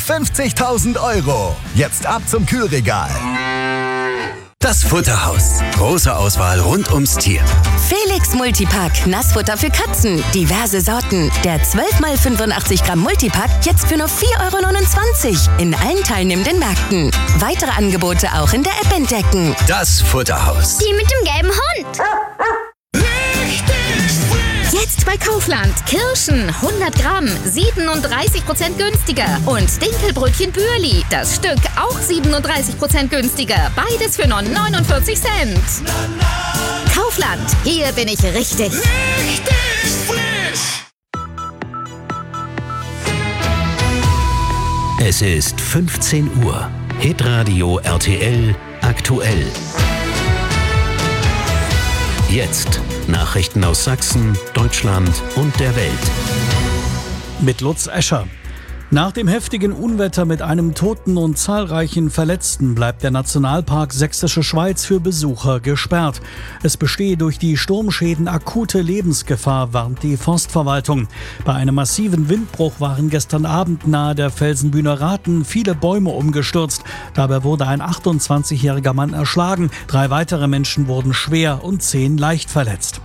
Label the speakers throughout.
Speaker 1: 50.000 €. Jetzt ab zum Kühlregal.
Speaker 2: Das Futterhaus. Große Auswahl rund ums Tier.
Speaker 3: Felix Multipack. Nassfutter für Katzen. Diverse Sorten. Der 12x85 Gramm Multipack jetzt für nur 4,29 € in allen teilnehmenden Märkten. Weitere Angebote auch in der App entdecken.
Speaker 2: Das Futterhaus.
Speaker 4: Die mit dem gelben Hund.
Speaker 5: Jetzt bei Kaufland. Kirschen 100 Gramm, 37% günstiger. Und Dinkelbrötchen Bürli, das Stück auch 37% günstiger. Beides für nur 49 Cent. Kaufland, hier bin ich richtig.
Speaker 2: Es ist 15 Uhr. Hitradio RTL aktuell. Jetzt Nachrichten aus Sachsen, Deutschland und der Welt.
Speaker 6: Mit Lutz Escher. Nach dem heftigen Unwetter mit einem Toten und zahlreichen Verletzten bleibt der Nationalpark Sächsische Schweiz für Besucher gesperrt. Es bestehe durch die Sturmschäden akute Lebensgefahr, warnt die Forstverwaltung. Bei einem massiven Windbruch waren gestern Abend nahe der Felsenbühner Raten viele Bäume umgestürzt. Dabei wurde ein 28-jähriger Mann erschlagen, 3 weitere Menschen wurden schwer und 10 leicht verletzt.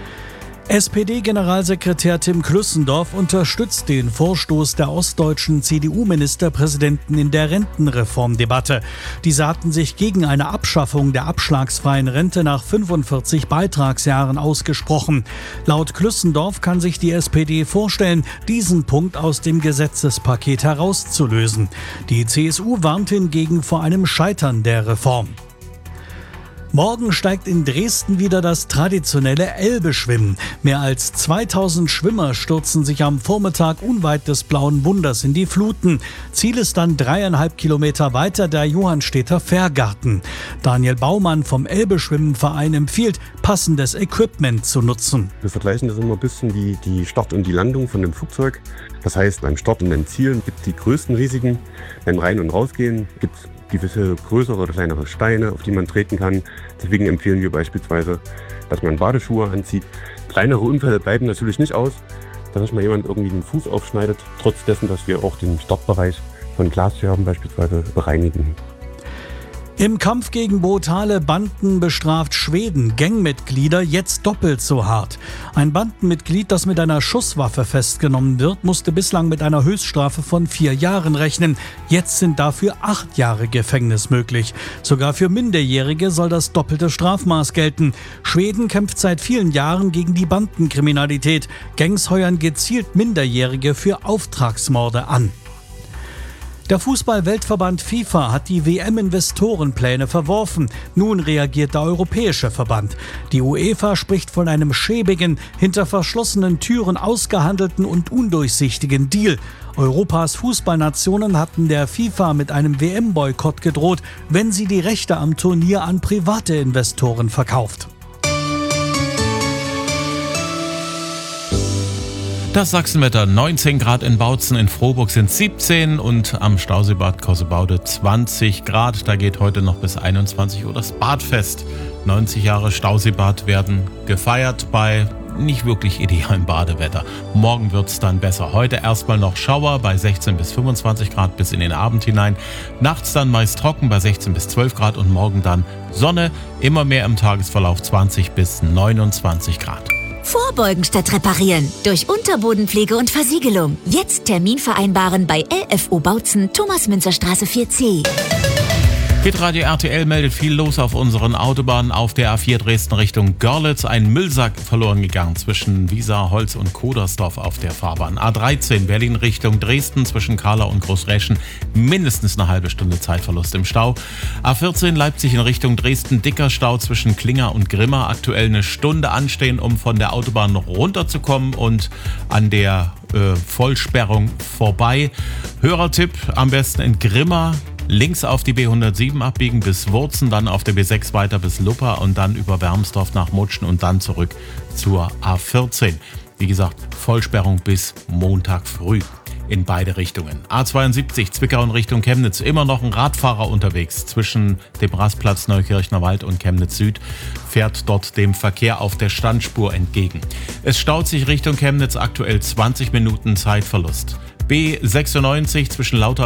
Speaker 6: SPD-Generalsekretär Tim Klüssendorf unterstützt den Vorstoß der ostdeutschen CDU-Ministerpräsidenten in der Rentenreformdebatte. Diese hatten sich gegen eine Abschaffung der abschlagsfreien Rente nach 45 Beitragsjahren ausgesprochen. Laut Klüssendorf kann sich die SPD vorstellen, diesen Punkt aus dem Gesetzespaket herauszulösen. Die CSU warnt hingegen vor einem Scheitern der Reform. Morgen steigt in Dresden wieder das traditionelle Elbe-Schwimmen. Mehr als 2000 Schwimmer stürzen sich am Vormittag unweit des Blauen Wunders in die Fluten. Ziel ist dann 3,5 Kilometer weiter der Johannstädter Fährgarten. Daniel Baumann vom Elbe-Schwimmen-Verein empfiehlt, passendes Equipment zu nutzen.
Speaker 7: Wir vergleichen das immer ein bisschen wie die Start und die Landung von einem Flugzeug. Das heißt, beim Start und beim Zielen gibt es die größten Risiken. Beim Rein- und Rausgehen gibt es gewisse größere oder kleinere Steine, auf die man treten kann. Deswegen empfehlen wir beispielsweise, dass man Badeschuhe anzieht. Kleinere Unfälle bleiben natürlich nicht aus, dass sich mal jemand irgendwie den Fuß aufschneidet, trotz dessen, dass wir auch den Startbereich von Glasscherben beispielsweise bereinigen.
Speaker 6: Im Kampf gegen brutale Banden bestraft Schweden Gangmitglieder jetzt doppelt so hart. Ein Bandenmitglied, das mit einer Schusswaffe festgenommen wird, musste bislang mit einer Höchststrafe von 4 Jahren rechnen. Jetzt sind dafür 8 Jahre Gefängnis möglich. Sogar für Minderjährige soll das doppelte Strafmaß gelten. Schweden kämpft seit vielen Jahren gegen die Bandenkriminalität. Gangs heuern gezielt Minderjährige für Auftragsmorde an. Der Fußball-Weltverband FIFA hat die WM-Investorenpläne verworfen. Nun reagiert der Europäische Verband. Die UEFA spricht von einem schäbigen, hinter verschlossenen Türen ausgehandelten und undurchsichtigen Deal. Europas Fußballnationen hatten der FIFA mit einem WM-Boykott gedroht, wenn sie die Rechte am Turnier an private Investoren verkauft.
Speaker 8: Das Sachsenwetter: 19 Grad in Bautzen, in Frohburg sind 17 und am Stauseebad Kossebaude 20 Grad. Da geht heute noch bis 21 Uhr das Badfest. 90 Jahre Stauseebad werden gefeiert bei nicht wirklich idealem Badewetter. Morgen wird es dann besser. Heute erstmal noch Schauer bei 16 bis 25 Grad bis in den Abend hinein. Nachts dann meist trocken bei 16 bis 12 Grad und morgen dann Sonne, immer mehr im Tagesverlauf 20 bis 29 Grad.
Speaker 9: Vorbeugen statt reparieren. Durch Unterbodenpflege und Versiegelung. Jetzt Termin vereinbaren bei LFO Bautzen, Thomas-Münzer-Straße 4C.
Speaker 8: Hitradio RTL meldet viel los auf unseren Autobahnen. Auf der A4 Dresden Richtung Görlitz ein Müllsack verloren gegangen zwischen Wiesa, Holz und Kodersdorf auf der Fahrbahn. A13 Berlin Richtung Dresden zwischen Kahla und Großräschen mindestens eine halbe Stunde Zeitverlust im Stau. A14 Leipzig in Richtung Dresden dicker Stau zwischen Klinger und Grimma. Aktuell eine Stunde anstehen, um von der Autobahn noch runterzukommen und an der Vollsperrung vorbei. Hörertipp: am besten in Grimma links auf die B107 abbiegen bis Wurzen, dann auf der B6 weiter bis Luppa und dann über Wermsdorf nach Mutschen und dann zurück zur A14. Wie gesagt, Vollsperrung bis Montag früh in beide Richtungen. A72 Zwickau in Richtung Chemnitz, immer noch ein Radfahrer unterwegs zwischen dem Rastplatz Neukirchner Wald und Chemnitz Süd, fährt dort dem Verkehr auf der Standspur entgegen. Es staut sich Richtung Chemnitz, aktuell 20 Minuten Zeitverlust. B96 zwischen Lauter